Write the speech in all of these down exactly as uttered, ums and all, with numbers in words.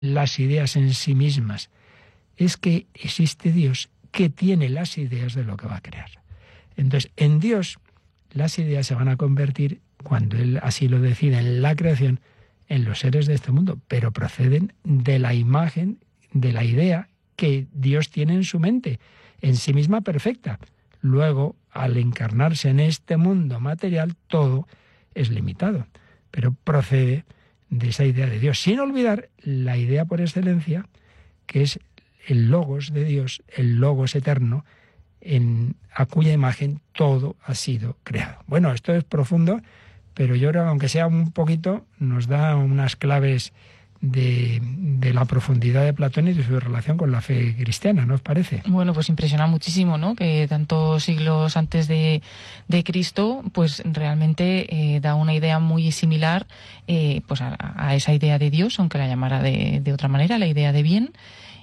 las ideas en sí mismas. Es que existe Dios que tiene las ideas de lo que va a crear. Entonces, en Dios, las ideas se van a convertir, cuando Él así lo decide en la creación, en los seres de este mundo, pero proceden de la imagen, de la idea que Dios tiene en su mente, en sí misma perfecta. Luego, al encarnarse en este mundo material, todo es limitado, pero procede de esa idea de Dios, sin olvidar la idea por excelencia, que es el logos de Dios, el logos eterno, en, a cuya imagen todo ha sido creado. Bueno, esto es profundo, pero yo creo que aunque sea un poquito, nos da unas claves de, de la profundidad de Platón y de su relación con la fe cristiana, ¿no os parece? Bueno, pues impresiona muchísimo, ¿no? Que tantos siglos antes de, de Cristo, pues realmente eh, da una idea muy similar eh, pues a, a esa idea de Dios, aunque la llamara de, de otra manera, la idea de bien.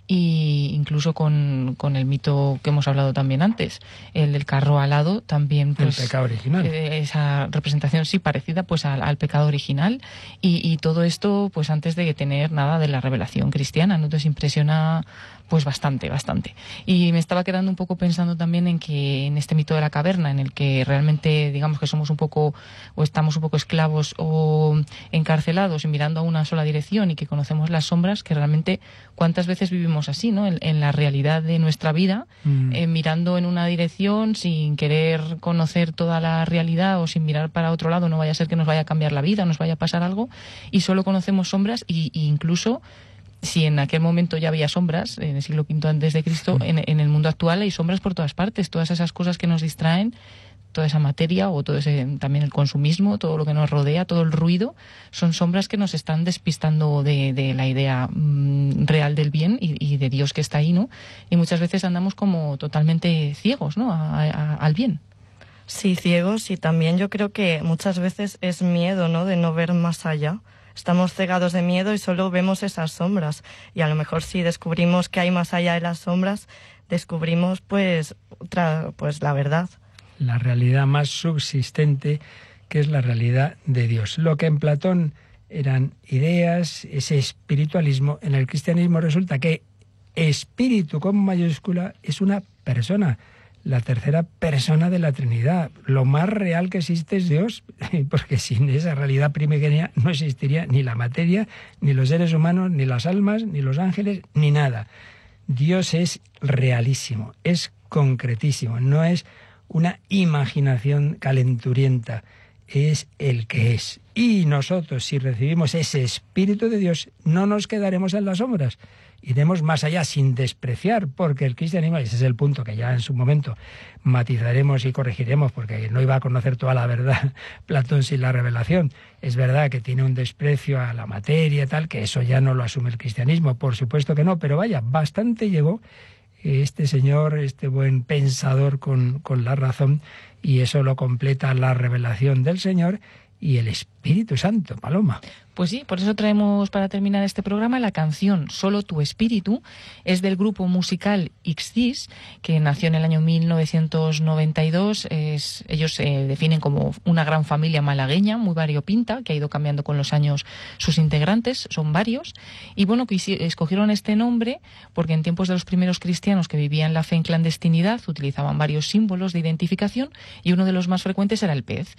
Y incluso con, con el mito que hemos hablado también antes, el del carro alado, también pues el pecado original. Eh, esa representación sí parecida pues al, al pecado original, y, y todo esto pues antes de tener nada de la revelación cristiana, ¿no? Entonces impresiona pues bastante, bastante. Y me estaba quedando un poco pensando también en que en este mito de la caverna, en el que realmente digamos que somos un poco, o estamos un poco esclavos o encarcelados y mirando a una sola dirección, y que conocemos las sombras, que realmente cuántas veces vivimos así, ¿no? En, en la realidad de nuestra vida, mm. eh, mirando en una dirección sin querer conocer toda la realidad, o sin mirar para otro lado, no vaya a ser que nos vaya a cambiar la vida, nos vaya a pasar algo, y solo conocemos sombras, y, y incluso si en aquel momento ya había sombras, en el siglo quinto antes de Cristo, en, en el mundo actual hay sombras por todas partes, todas esas cosas que nos distraen, toda esa materia, o todo ese, también el consumismo, todo lo que nos rodea, todo el ruido, son sombras que nos están despistando de, de la idea mmm, real del bien y, y de Dios que está ahí, ¿no? Y muchas veces andamos como totalmente ciegos, ¿no? A, a, al bien. Sí, ciegos, y también yo creo que muchas veces es miedo, ¿no? De no ver más allá. Estamos cegados de miedo y solo vemos esas sombras. Y a lo mejor si descubrimos que hay más allá de las sombras, descubrimos pues otra, pues la verdad. La realidad más subsistente, que es la realidad de Dios. Lo que en Platón eran ideas, ese espiritualismo, en el cristianismo resulta que espíritu con mayúscula es una persona, la tercera persona de la Trinidad. Lo más real que existe es Dios, porque sin esa realidad primigenia no existiría ni la materia, ni los seres humanos, ni las almas, ni los ángeles, ni nada. Dios es realísimo, es concretísimo, no es una imaginación calenturienta, es el que es. Y nosotros, si recibimos ese Espíritu de Dios, no nos quedaremos en las sombras, iremos más allá sin despreciar, porque el cristianismo, y ese es el punto que ya en su momento matizaremos y corregiremos, porque no iba a conocer toda la verdad Platón sin la revelación. Es verdad que tiene un desprecio a la materia y tal, que eso ya no lo asume el cristianismo, por supuesto que no, pero vaya, bastante llegó este señor, este buen pensador con, con la razón, y eso lo completa la revelación del Señor y el Espíritu Santo. Paloma. Pues sí, por eso traemos para terminar este programa la canción Solo tu espíritu. Es del grupo musical Ixtis, que nació en el año mil novecientos noventa y dos. Es, ellos se definen como una gran familia malagueña, muy variopinta, que ha ido cambiando con los años sus integrantes, son varios. Y bueno, que escogieron este nombre porque en tiempos de los primeros cristianos que vivían la fe en clandestinidad utilizaban varios símbolos de identificación, y uno de los más frecuentes era el pez.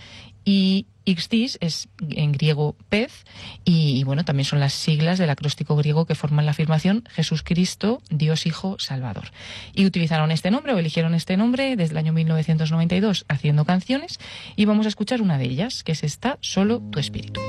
Y Ixtis es en griego pez, y, y bueno, también son las siglas del acróstico griego que forman la afirmación Jesús Cristo, Dios Hijo Salvador. Y utilizaron este nombre, o eligieron este nombre, desde el año mil novecientos noventa y dos haciendo canciones, y vamos a escuchar una de ellas, que es esta, Solo tu espíritu.